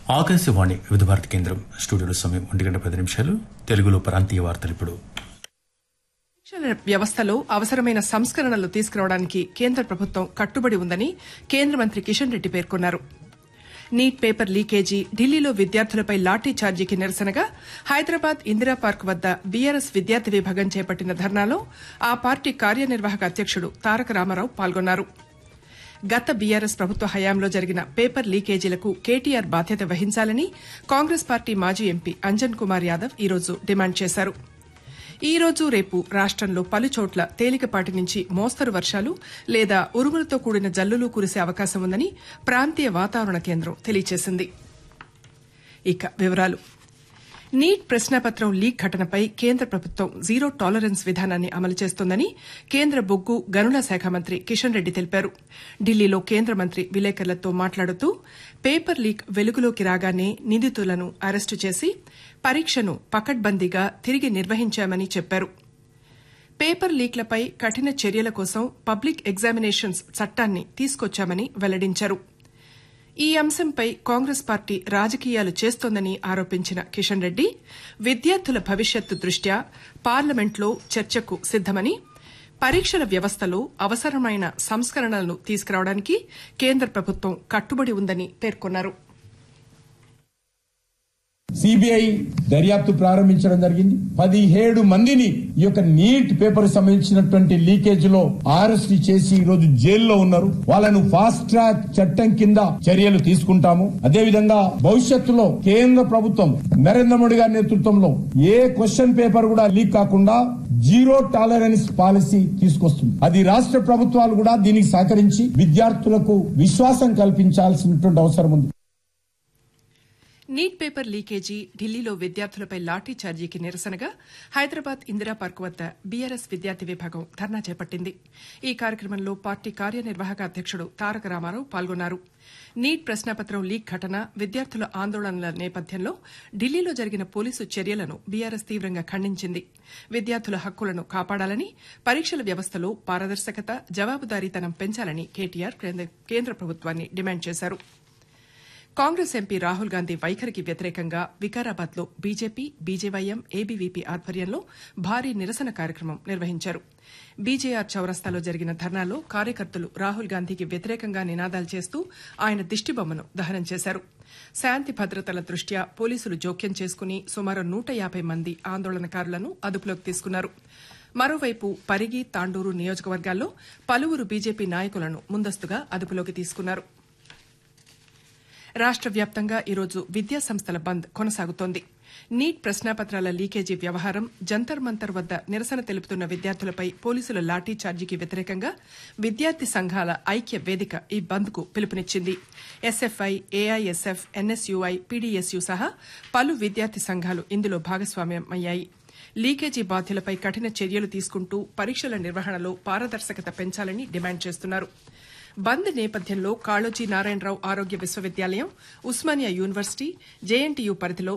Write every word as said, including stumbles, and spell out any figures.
ఆకాశవాణి వివిధ భారతి కేంద్రం స్టూడియోలో సమయం ఒంటి గంట పది నిమిషాలు. తెలుగులో ప్రాంతీయ వార్తలు ఇప్పుడు. శిక్షణ వ్యవస్థలో అవసరమైన సంస్కరణలు తీసుకురావడానికి కేంద్ర ప్రభుత్వం కట్టుబడి ఉందని కేంద్ర మంత్రి కిషన్ రెడ్డి పేర్కొన్నారు. నీట్ పేపర్ లీకేజీ, ఢిల్లీలో విద్యార్థులపై లాఠీ చార్జీకి నిరసనగా హైదరాబాద్ ఇందిరా పార్క్ వద్ద బీఆర్ఎస్ విద్యార్థి విభాగం చేపట్టిన ధర్నాలో ఆ పార్టీ కార్యనిర్వాహక అధ్యకుడు తారక రామారావు పాల్గొన్నారు. గత బీఆర్ఎస్ ప్రభుత్వ హయాంలో జరిగిన పేపర్ లీకేజీలకు కేటీఆర్ బాధ్యత వహించాలని కాంగ్రెస్ పార్టీ మాజీ ఎంపీ అంజన్ కుమార్ యాదవ్ ఈరోజు డిమాండ్ చేశారు. ఈ రోజు రేపు రాష్టంలో పలుచోట్ల తేలికపాటి నుంచి మోస్తరు వర్షాలు లేదా ఉరుములతో కూడిన జల్లులు కురిసే అవకాశం ఉందని ప్రాంతీయ వాతావరణ కేంద్రం తెలియజేసింది. ఇక వివరాలు. నీట్ ప్రశ్నాపత్రం లీక్ ఘటనపై కేంద్ర ప్రభుత్వం జీరో టాలరెన్స్ విధానాన్ని అమలు చేస్తోందని కేంద్ర బొగ్గు గనుల శాఖ మంత్రి కిషన్ రెడ్డి తెలిపారు. ఢిల్లీలో కేంద్ర మంత్రి విలేకరులతో మాట్లాడుతూ పేపర్ లీక్ వెలుగులోకి రాగానే నిందితులను అరెస్టు చేసి పరీక్షను పకడ్బందీగా తిరిగి నిర్వహించామని చెప్పారు. పేపర్ లీక్లపై కఠిన చర్యల కోసం పబ్లిక్ ఎగ్జామినేషన్స్ చట్టాన్ని తీసుకొచ్చామని వెల్లడించారు. ఈ అంశంపై కాంగ్రెస్ పార్టీ రాజకీయాలు చేస్తోందని ఆరోపించిన కిషన్ రెడ్డి విద్యార్థుల భవిష్యత్తు దృష్ట్యా పార్లమెంట్లో చర్చకు సిద్దమని, పరీక్షల వ్యవస్థలో అవసరమైన సంస్కరణలను తీసుకురావడానికి కేంద్ర ప్రభుత్వం కట్టుబడి ఉందని పేర్కొన్నారు. సిబిఐ దర్యాప్తు ప్రారంభించడం జరిగింది. పదిహేడు మందిని ఈ యొక్క నీట్ పేపర్ సంబంధించినటువంటి లీకేజ్ లో అరెస్ట్ చేసి ఈ రోజు జైల్లో ఉన్నారు. వాళ్ళను ఫాస్ట్ ట్రాక్ చట్టం కింద చర్యలు తీసుకుంటాము. అదేవిధంగా భవిష్యత్తులో కేంద్ర ప్రభుత్వం నరేంద్ర మోడీ గారి నేతృత్వంలో ఏ క్వశ్చన్ పేపర్ కూడా లీక్ కాకుండా జీరో టాలరెన్స్ పాలసీ తీసుకొస్తుంది. అది రాష్ట్ర ప్రభుత్వాలు కూడా దీనికి సహకరించి విద్యార్థులకు విశ్వాసం కల్పించాల్సినటువంటి అవసరం ఉంది. నీట్ పేపర్ లీకేజీ, ఢిల్లీలో విద్యార్థులపై లాఠీ చార్జీకి నిరసనగా హైదరాబాద్ ఇందిరా పార్క్ వద్ద బీఆర్ఎస్ విద్యార్థి విభాగం ధర్నా చేపట్టింది. ఈ కార్యక్రమంలో పార్టీ కార్యనిర్వాహక అధ్యకుడు తారక రామారావు పాల్గొన్నారు. నీట్ ప్రశ్నాపత్రం లీక్ ఘటన, విద్యార్థుల ఆందోళనల నేపథ్యంలో ఢిల్లీలో జరిగిన పోలీసు చర్యలను బీఆర్ఎస్ తీవ్రంగా ఖండించింది. విద్యార్థుల హక్కులను కాపాడాలని, పరీక్షల వ్యవస్థలో పారదర్శకత, జవాబుదారీతనం పెంచాలని కేటీఆర్ కేంద్ర ప్రభుత్వాన్ని డిమాండ్ చేశారు. కాంగ్రెస్ ఎంపీ రాహుల్ గాంధీ వైఖరికి వ్యతిరేకంగా వికారాబాద్ లో బీజేపీ, బీజేవైఎం, ఏబీవీపీ ఆధ్వర్యంలో భారీ నిరసన కార్యక్రమం నిర్వహించారు. బీజేఆర్ చౌరస్తాలో జరిగిన ధర్నాలో కార్యకర్తలు రాహుల్ గాంధీకి వ్యతిరేకంగా నినాదాలు చేస్తూ ఆయన దిష్టిబొమ్మను దహనం చేశారు. శాంతి భద్రతల దృష్ట్యా పోలీసులు జోక్యం చేసుకుని సుమారు నూట యాబై మంది ఆందోళనకారులను అదుపులోకి తీసుకున్నారు. మరోవైపు పరిగి, తాండూరు నియోజకవర్గాల్లో పలువురు బీజేపీ నాయకులను ముందస్తుగా అదుపులోకి తీసుకున్నారు. రాష్ట వ్యాప్తంగా ఈరోజు విద్యాసంస్థల బంద్ కొనసాగుతోంది. నీట్ ప్రశ్నాపత్రాల లీకేజీ వ్యవహారం, జంతర్ మంతర్ వద్ద నిరసన తెలుపుతున్న విద్యార్థులపై పోలీసుల లాఠీ చార్జీకి వ్యతిరేకంగా విద్యార్థి సంఘాల ఐక్య వేదిక ఈ బంద్ కు పిలుపునిచ్చింది. ఎస్ఎఫ్ఐ, ఏఐఎస్ఎఫ్, ఎన్ఎస్యూఐ, పీడీఎస్యూ సహా పలు విద్యార్థి సంఘాలు ఇందులో భాగస్వామ్యమయ్యాయి. లీకేజీ బాధ్యులపై కఠిన చర్యలు తీసుకుంటూ పరీక్షల నిర్వహణలో పారదర్శకత పెంచాలని డిమాండ్ చేస్తున్నారు. బంద్ నేపథ్యంలో కాళోజీ నారాయణరావు ఆరోగ్య విశ్వవిద్యాలయం, ఉస్మానియా యూనివర్సిటీ, జేఎన్టీయూ పరిధిలో